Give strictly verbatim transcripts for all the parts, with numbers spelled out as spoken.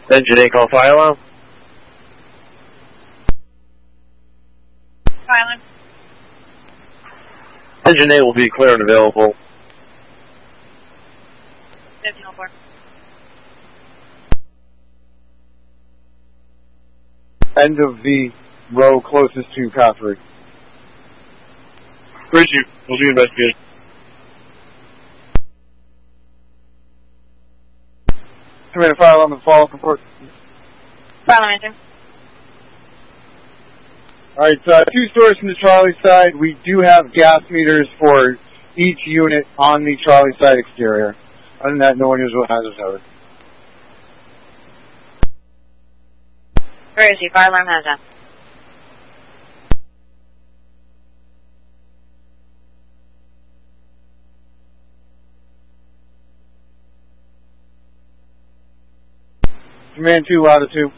Engine eight, call fire alarm. Fire alarm. Engine eight will be clear and available. seven oh four. End of the row closest to pathway. Where's you? We'll be investigating. Command fire alarm and follow-up report. Fire alarm, enter. Alright, uh, two stores from the Charlie side. We do have gas meters for each unit on the Charlie side exterior. Other than that, no unusual hazards, however. Where is he? Fire alarm has that. Command two, latitude.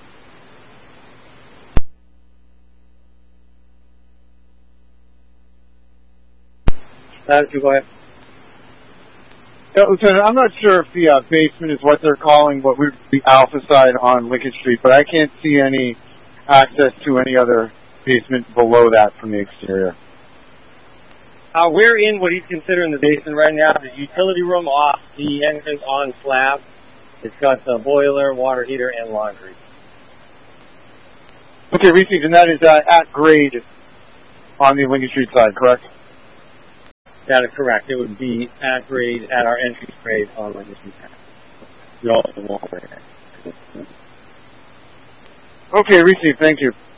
Latitude, go ahead. Yeah, Lieutenant, I'm not sure if the uh, basement is what they're calling what would be Alpha side on Lincoln Street, but I can't see any access to any other basement below that from the exterior. Uh, we're in what he's considering the basement right now, the utility room off the entrance on slab. It's got the boiler, water heater, and laundry. Okay, received, and that is uh, at grade on the Lincoln Street side, correct? That is correct. It would be at grade, at our entry grade on Lincoln Street. We also won't. Okay, received, thank you.